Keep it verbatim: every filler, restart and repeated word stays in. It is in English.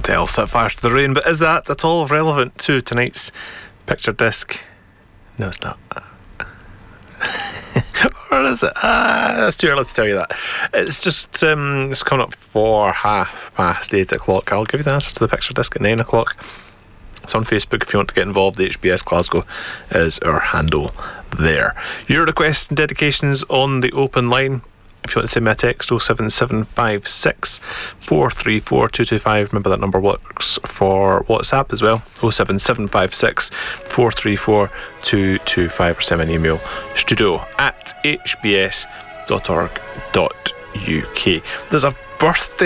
tell, set fire to the rain. But is that at all relevant to tonight's picture disc? No, it's not. Or is it? Ah, that's too early to tell you that. It's just um, it's coming up for half past eight o'clock. I'll give you the answer to the picture disc at nine o'clock. It's on Facebook if you want to get involved. The H B S Glasgow is our handle there. Your requests and dedications on the open line. If you want to send me a text, oh seven seven five six, four three four, two two five. Remember that number works for WhatsApp as well. oh seven seven five six, four three four, two two five. Or send me an email, studio at h b s dot org dot u k. There's a birthday